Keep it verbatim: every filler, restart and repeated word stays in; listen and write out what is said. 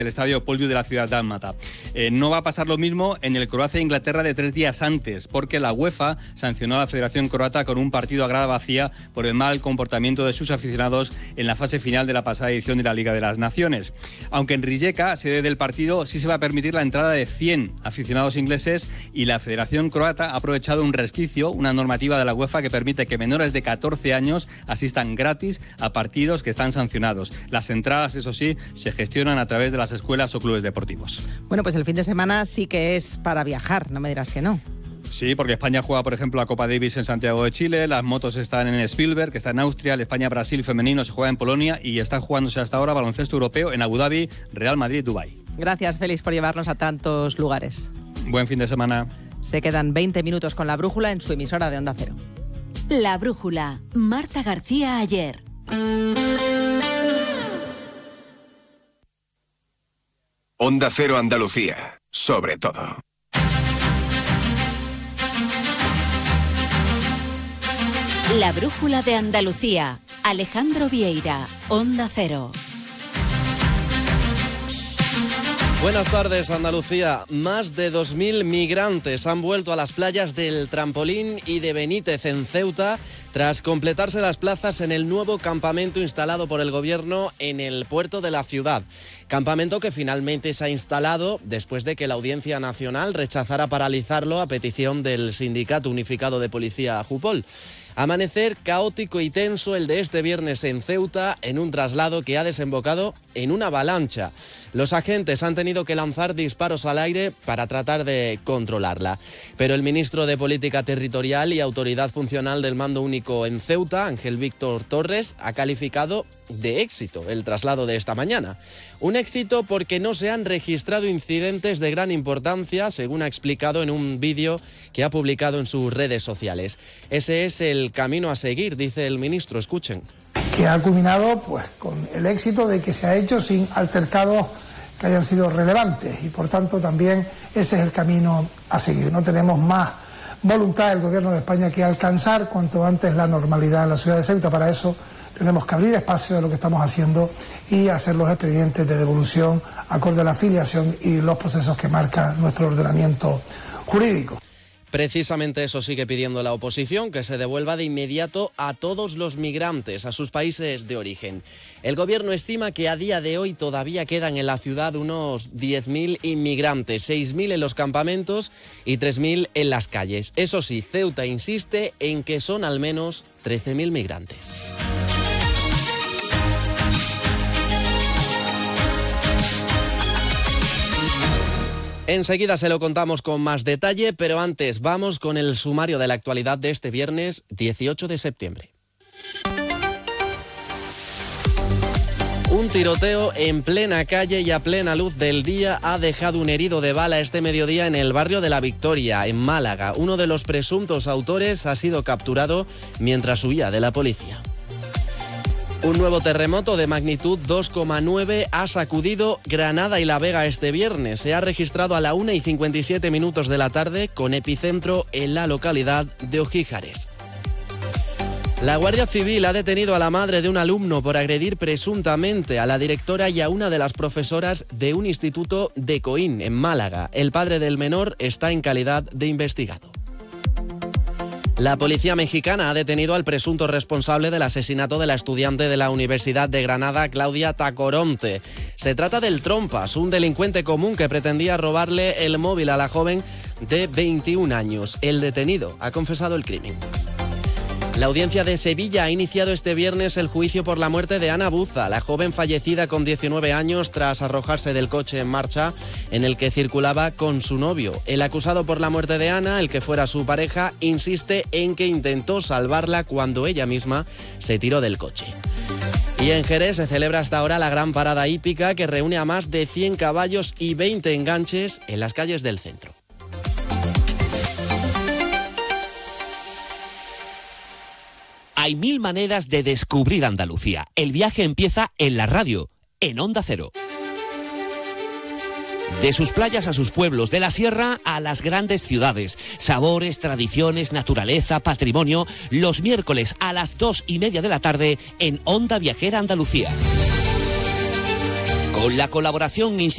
el estadio Polju de la ciudad dálmata. Eh, no va a pasar lo mismo en el Croacia-Inglaterra de tres días antes, porque la UEFA sancionó a la Federación Croata con un partido a grada vacía por el mal comportamiento de sus aficionados en la fase final de la pasada edición de la Liga de las Naciones. Aunque en Rijeka, sede del partido, sí se va a permitir la entrada de cien aficionados ingleses, y la Federación Croata ha aprovechado un resquicio, una normativa de la UEFA que permite que menores de catorce años asistan gratis a partidos que están sancionados. Las entradas, eso sí, se gestionan a través de las escuelas o clubes deportivos. Bueno, pues el fin de semana sí que es para viajar, no me dirás que no. Sí, porque España juega, por ejemplo, la Copa Davis en Santiago de Chile, las motos están en Spielberg, que está en Austria, el España-Brasil femenino se juega en Polonia y está jugándose hasta ahora baloncesto europeo en Abu Dhabi, Real Madrid, Dubái. Gracias, Félix, por llevarnos a tantos lugares. Buen fin de semana. Se quedan veinte minutos con La Brújula en su emisora de Onda Cero. La Brújula, Marta García Ayer. Onda Cero Andalucía, sobre todo. La Brújula de Andalucía, Alejandro Vieira, Onda Cero. Buenas tardes, Andalucía. Más de dos mil migrantes han vuelto a las playas del Trampolín y de Benítez en Ceuta tras completarse las plazas en el nuevo campamento instalado por el gobierno en el puerto de la ciudad. Campamento que finalmente se ha instalado después de que la Audiencia Nacional rechazara paralizarlo a petición del Sindicato Unificado de Policía Jupol. Amanecer caótico y tenso el de este viernes en Ceuta, en un traslado que ha desembocado en una avalancha. Los agentes han tenido que lanzar disparos al aire para tratar de controlarla. Pero el ministro de Política Territorial y Autoridad Funcional del Mando Único en Ceuta, Ángel Víctor Torres, ha calificado de éxito el traslado de esta mañana. Un éxito porque no se han registrado incidentes de gran importancia, según ha explicado en un vídeo que ha publicado en sus redes sociales. Ese es el camino a seguir, dice el ministro. Escuchen. Que ha culminado pues con el éxito de que se ha hecho sin altercados que hayan sido relevantes y por tanto también ese es el camino a seguir. No tenemos más voluntad del Gobierno de España que alcanzar cuanto antes la normalidad en la ciudad de Ceuta. Para eso tenemos que abrir espacio de lo que estamos haciendo y hacer los expedientes de devolución acorde a la afiliación y los procesos que marca nuestro ordenamiento jurídico. Precisamente eso sigue pidiendo la oposición, que se devuelva de inmediato a todos los migrantes a sus países de origen. El gobierno estima que a día de hoy todavía quedan en la ciudad unos diez mil inmigrantes, seis mil en los campamentos y tres mil en las calles. Eso sí, Ceuta insiste en que son al menos trece mil migrantes. Enseguida se lo contamos con más detalle, pero antes vamos con el sumario de la actualidad de este viernes dieciocho de septiembre. Un tiroteo en plena calle y a plena luz del día ha dejado un herido de bala este mediodía en el barrio de La Victoria, en Málaga. Uno de los presuntos autores ha sido capturado mientras huía de la policía. Un nuevo terremoto de magnitud dos coma nueve ha sacudido Granada y La Vega este viernes. Se ha registrado a la una y cincuenta y siete minutos de la tarde con epicentro en la localidad de Ojíjares. La Guardia Civil ha detenido a la madre de un alumno por agredir presuntamente a la directora y a una de las profesoras de un instituto de Coín, en Málaga. El padre del menor está en calidad de investigado. La policía mexicana ha detenido al presunto responsable del asesinato de la estudiante de la Universidad de Granada, Claudia Tacoronte. Se trata del Trompas, un delincuente común que pretendía robarle el móvil a la joven de veintiún años. El detenido ha confesado el crimen. La Audiencia de Sevilla ha iniciado este viernes el juicio por la muerte de Ana Buza, la joven fallecida con diecinueve años tras arrojarse del coche en marcha en el que circulaba con su novio. El acusado por la muerte de Ana, el que fuera su pareja, insiste en que intentó salvarla cuando ella misma se tiró del coche. Y en Jerez se celebra hasta ahora la gran parada hípica que reúne a más de cien caballos y veinte enganches en las calles del centro. Hay mil maneras de descubrir Andalucía. El viaje empieza en la radio, en Onda Cero. De sus playas a sus pueblos, de la sierra a las grandes ciudades. Sabores, tradiciones, naturaleza, patrimonio. Los miércoles a las dos y media de la tarde en Onda Viajera Andalucía. Con la colaboración